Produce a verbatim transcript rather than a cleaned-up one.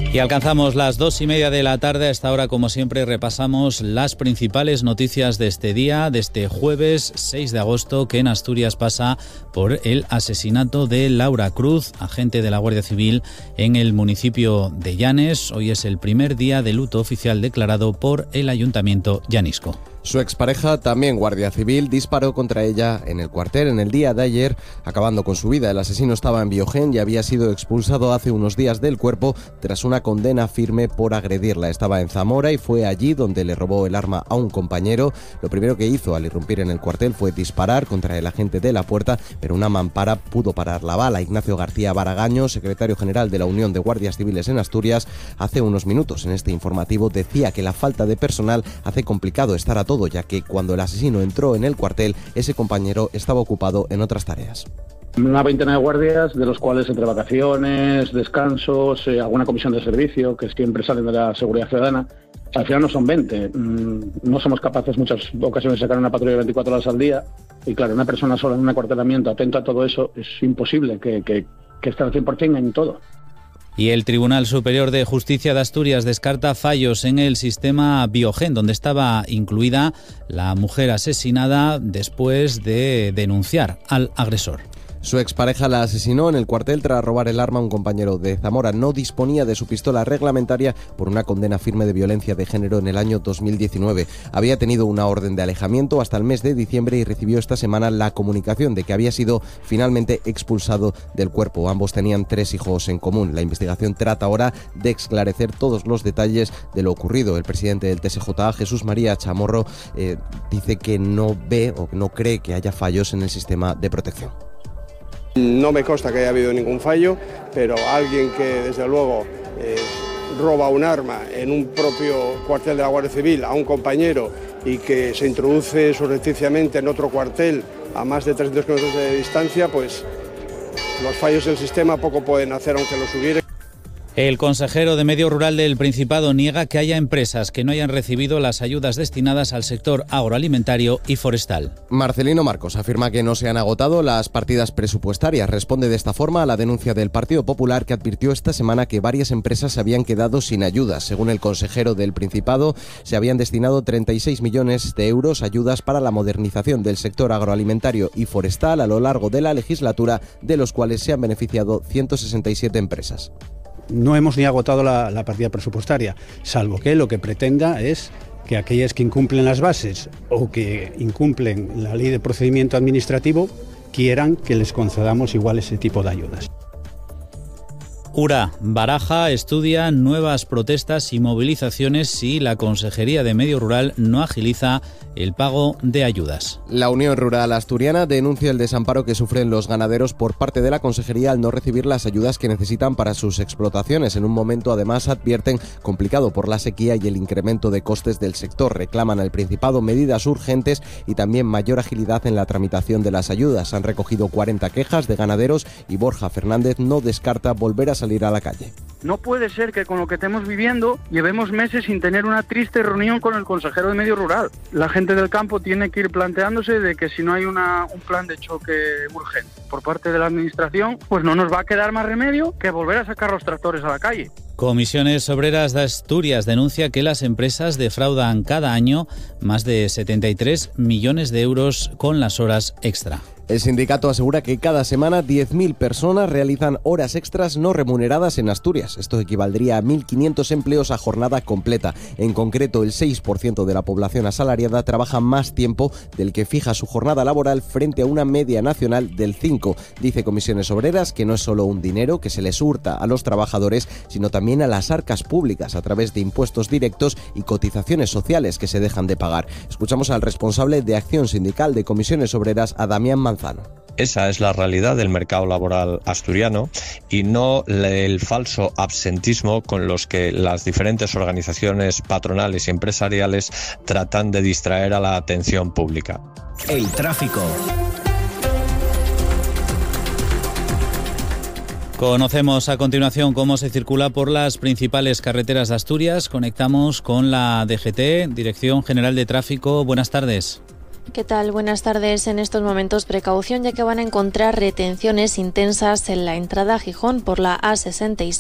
Y alcanzamos las dos y media de la tarde. A esta hora, como siempre, repasamos las principales noticias de este día, de este jueves seis de agosto, que en Asturias pasa por el asesinato de Laura Cruz, agente de la Guardia Civil en el municipio de Llanes. Hoy es el primer día de luto oficial declarado por el Ayuntamiento llanisco. Su expareja, también guardia civil, disparó contra ella en el cuartel en el día de ayer, acabando con su vida. El asesino estaba en Biogen y había sido expulsado hace unos días del cuerpo tras una condena firme por agredirla. Estaba en Zamora y fue allí donde le robó el arma a un compañero. Lo primero que hizo al irrumpir en el cuartel fue disparar contra el agente de la puerta, pero una mampara pudo parar la bala. Ignacio García Baragaño, secretario general de la Unión de Guardias Civiles en Asturias, hace unos minutos en este informativo decía que la falta de personal hace complicado estar a todo, ya que cuando el asesino entró en el cuartel, ese compañero estaba ocupado en otras tareas. Una veintena de guardias, de los cuales entre vacaciones, descansos, eh, alguna comisión de servicio, que siempre salen de la seguridad ciudadana, al final no son veinte. Mm, no somos capaces muchas ocasiones de sacar una patrulla de veinticuatro horas al día, y claro, una persona sola en un acuartelamiento atento a todo eso es imposible que, que, que esté al cien por ciento en todo. Y el Tribunal Superior de Justicia de Asturias descarta fallos en el sistema Biogen, donde estaba incluida la mujer asesinada después de denunciar al agresor. Su expareja la asesinó en el cuartel tras robar el arma a un compañero de Zamora. No disponía de su pistola reglamentaria por una condena firme de violencia de género en el año dos mil diecinueve. Había tenido una orden de alejamiento hasta el mes de diciembre y recibió esta semana la comunicación de que había sido finalmente expulsado del cuerpo. Ambos tenían tres hijos en común. La investigación trata ahora de esclarecer todos los detalles de lo ocurrido. El presidente del T S J A, Jesús María Chamorro, eh, dice que no ve o no cree que haya fallos en el sistema de protección. No me consta que haya habido ningún fallo, pero alguien que desde luego eh, roba un arma en un propio cuartel de la Guardia Civil a un compañero y que se introduce surrepticiamente en otro cuartel a más de trescientos kilómetros de distancia, pues los fallos del sistema poco pueden hacer aunque los hubiera. El consejero de Medio Rural del Principado niega que haya empresas que no hayan recibido las ayudas destinadas al sector agroalimentario y forestal. Marcelino Marcos afirma que no se han agotado las partidas presupuestarias. Responde de esta forma a la denuncia del Partido Popular, que advirtió esta semana que varias empresas se habían quedado sin ayudas. Según el consejero del Principado, se habían destinado treinta y seis millones de euros ayudas para la modernización del sector agroalimentario y forestal a lo largo de la legislatura, de los cuales se han beneficiado ciento sesenta y siete empresas. No hemos ni agotado la, la partida presupuestaria, salvo que lo que pretenda es que aquellas que incumplen las bases o que incumplen la ley de procedimiento administrativo quieran que les concedamos igual ese tipo de ayudas. URA baraja, estudia nuevas protestas y movilizaciones si la Consejería de Medio Rural no agiliza el pago de ayudas. La Unión Rural Asturiana denuncia el desamparo que sufren los ganaderos por parte de la Consejería al no recibir las ayudas que necesitan para sus explotaciones. En un momento, además, advierten complicado por la sequía y el incremento de costes del sector. Reclaman al Principado medidas urgentes y también mayor agilidad en la tramitación de las ayudas. Han recogido cuarenta quejas de ganaderos y Borja Fernández no descarta volver a salir a la calle. No puede ser que con lo que estemos viviendo llevemos meses sin tener una triste reunión con el consejero de Medio Rural. La gente del campo tiene que ir planteándose de que si no hay una, un plan de choque urgente por parte de la administración, pues no nos va a quedar más remedio que volver a sacar los tractores a la calle. Comisiones Obreras de Asturias denuncia que las empresas defraudan cada año más de setenta y tres millones de euros con las horas extra. El sindicato asegura que cada semana diez mil personas realizan horas extras no remuneradas en Asturias. Esto equivaldría a mil quinientos empleos a jornada completa. En concreto, el seis por ciento de la población asalariada trabaja más tiempo del que fija su jornada laboral frente a una media nacional del cinco por ciento. Dice Comisiones Obreras que no es solo un dinero que se les hurta a los trabajadores, sino también a las arcas públicas a través de impuestos directos y cotizaciones sociales que se dejan de pagar. Escuchamos al responsable de Acción Sindical de Comisiones Obreras, a Damián Manzano. Esa es la realidad del mercado laboral asturiano y no el falso absentismo con los que las diferentes organizaciones patronales y empresariales tratan de distraer a la atención pública. El tráfico. Conocemos a continuación cómo se circula por las principales carreteras de Asturias. Conectamos con la D G T, Dirección General de Tráfico. Buenas tardes. ¿Qué tal? Buenas tardes. En estos momentos precaución, ya que van a encontrar retenciones intensas en la entrada a Gijón por la A sesenta y seis.